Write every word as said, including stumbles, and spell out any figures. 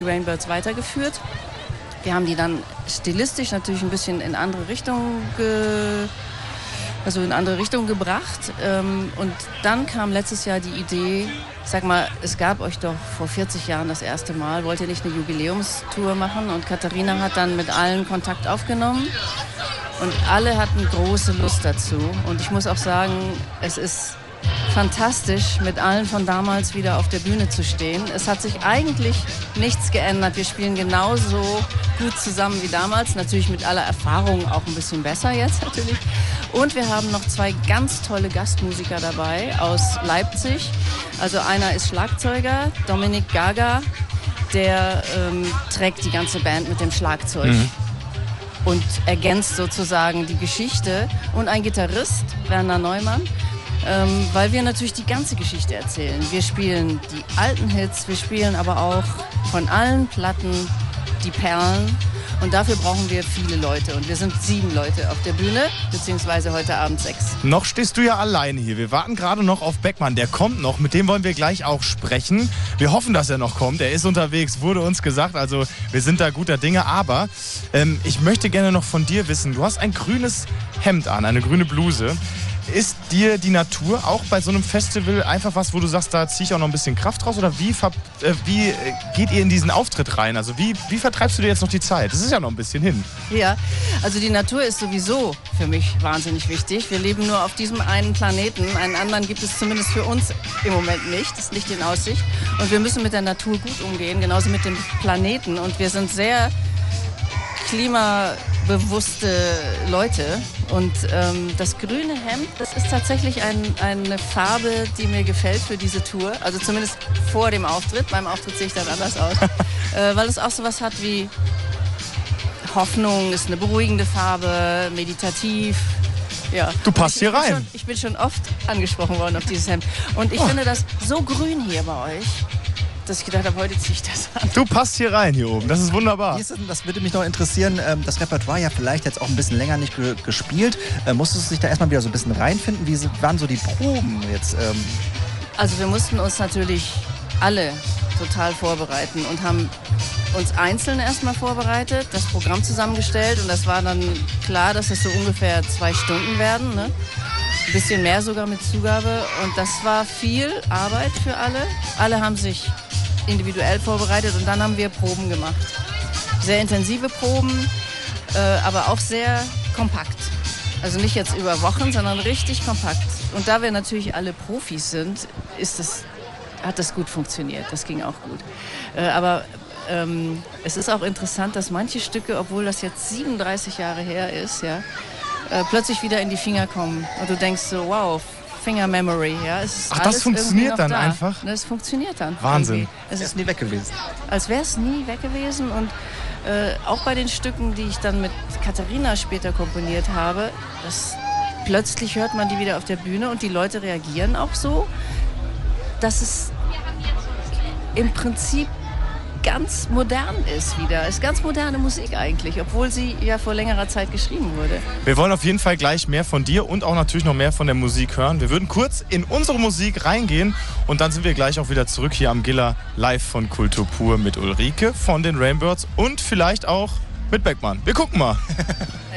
Rainbirds weitergeführt. Wir haben die dann stilistisch natürlich ein bisschen in andere Richtungen ge also in andere Richtungen gebracht. Und dann kam letztes Jahr die Idee, sag mal, es gab euch doch vor vierzig Jahren das erste Mal, wollt ihr nicht eine Jubiläumstour machen? Und Katharina hat dann mit allen Kontakt aufgenommen und alle hatten große Lust dazu. Und ich muss auch sagen, es ist fantastisch, mit allen von damals wieder auf der Bühne zu stehen. Es hat sich eigentlich nichts geändert. Wir spielen genauso gut zusammen wie damals. Natürlich mit aller Erfahrung auch ein bisschen besser jetzt natürlich. Und wir haben noch zwei ganz tolle Gastmusiker dabei aus Leipzig. Also einer ist Schlagzeuger, Dominik Gaga, der ähm, trägt die ganze Band mit dem Schlagzeug. Mhm. Und ergänzt sozusagen die Geschichte. Und ein Gitarrist, Werner Neumann, ähm, weil wir natürlich die ganze Geschichte erzählen. Wir spielen die alten Hits, wir spielen aber auch von allen Platten die Perlen. Und dafür brauchen wir viele Leute. Und wir sind sieben Leute auf der Bühne, beziehungsweise heute Abend sechs. Noch stehst du ja alleine hier. Wir warten gerade noch auf Beckmann. Der kommt noch. Mit dem wollen wir gleich auch sprechen. Wir hoffen, dass er noch kommt. Er ist unterwegs, wurde uns gesagt. Also wir sind da guter Dinge. Aber ähm, ich möchte gerne noch von dir wissen. Du hast ein grünes Hemd an, eine grüne Bluse. Ist dir die Natur auch bei so einem Festival einfach was, wo du sagst, da ziehe ich auch noch ein bisschen Kraft raus? Oder wie, ver- äh, wie geht ihr in diesen Auftritt rein? Also wie, wie vertreibst du dir jetzt noch die Zeit? Das ist ja noch ein bisschen hin. Ja, also die Natur ist sowieso für mich wahnsinnig wichtig. Wir leben nur auf diesem einen Planeten. Einen anderen gibt es zumindest für uns im Moment nicht. Das ist nicht in Aussicht. Und wir müssen mit der Natur gut umgehen, genauso mit dem Planeten. Und wir sind sehr klimabewusste Leute. Und ähm, das grüne Hemd, das ist tatsächlich ein, eine Farbe, die mir gefällt für diese Tour. Also zumindest vor dem Auftritt. Beim Auftritt sehe ich dann anders aus. äh, weil es auch sowas hat wie Hoffnung, ist eine beruhigende Farbe, meditativ. Ja. Du passt ich, hier ich rein. Schon, ich bin schon oft angesprochen worden auf dieses Hemd. Und ich oh. finde das so grün hier bei euch, dass ich gedacht habe, heute ziehe ich das an. Du passt hier rein hier oben, das ist wunderbar. Wie ist das, das würde mich noch interessieren, das Repertoire ja vielleicht jetzt auch ein bisschen länger nicht ge- gespielt. Musstest du dich da erstmal wieder so ein bisschen reinfinden? Wie waren so die Proben jetzt? Ähm? Also wir mussten uns natürlich alle total vorbereiten und haben uns einzeln erstmal vorbereitet, das Programm zusammengestellt und das war dann klar, dass es so ungefähr zwei Stunden werden, ne? Ein bisschen mehr sogar mit Zugabe und das war viel Arbeit für alle. Alle haben sich individuell vorbereitet und dann haben wir Proben gemacht. Sehr intensive Proben, äh, aber auch sehr kompakt. Also nicht jetzt über Wochen, sondern richtig kompakt. Und da wir natürlich alle Profis sind, ist das, hat das gut funktioniert. Das ging auch gut. Äh, aber ähm, es ist auch interessant, dass manche Stücke, obwohl das jetzt siebenunddreißig Jahre her ist, ja, äh, plötzlich wieder in die Finger kommen. Und du denkst so, wow, Finger Memory, ja. Es ist Ach, alles das funktioniert dann da. einfach? Das funktioniert dann. Wahnsinn. Es ist nie weg gewesen. Als wäre es nie weg gewesen. Und äh, auch bei den Stücken, die ich dann mit Katharina später komponiert habe, das, plötzlich hört man die wieder auf der Bühne und die Leute reagieren auch so, dass es im Prinzip ganz modern ist wieder. Es ist ganz moderne Musik eigentlich, obwohl sie ja vor längerer Zeit geschrieben wurde. Wir wollen auf jeden Fall gleich mehr von dir und auch natürlich noch mehr von der Musik hören. Wir würden kurz in unsere Musik reingehen und dann sind wir gleich auch wieder zurück hier am Giller live von Kultur pur mit Ulrike von den Rainbirds und vielleicht auch mit Beckmann. Wir gucken mal.